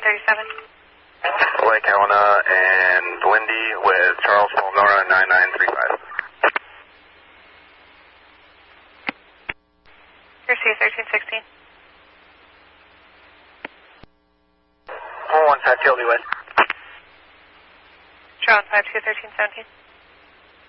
1337. Lake Helena and Lindy with Charles Palmora 9935. Here's C1316. 415 TLD West. Drone 521317.